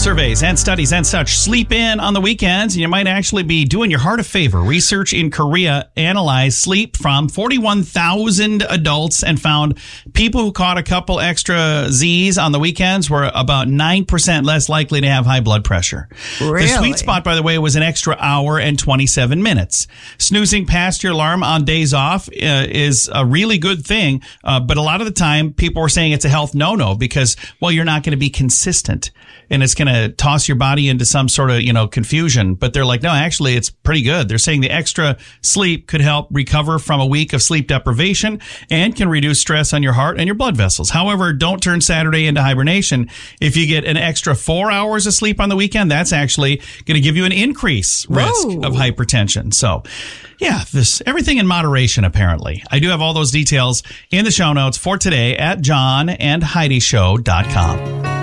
surveys and studies and such. Sleep in on the weekends, and you might actually be doing your heart a favor. Research in Korea analyzed sleep from 41,000 adults and found people who caught a couple extra Z's on the weekends were about 9% less likely to have high blood pressure. Really? The sweet spot, by the way, was an extra hour and 27 minutes. Snoozing past your alarm on days off is a really good thing, but a lot of the time people were saying it's a health no-no because, well, you're not going to be consistent and it's going to toss your body into some sort of, confusion. But they're like, no, actually, it's pretty good. They're saying the extra sleep could help recover from a week of sleep deprivation and can reduce stress on your heart and your blood vessels. However, don't turn Saturday into hibernation. If you get an extra 4 hours of sleep on the weekend, that's actually going to give you an increased risk of hypertension. So, yeah, everything in moderation, apparently. I do have all those details in the show notes for today at johnandheidishow.com.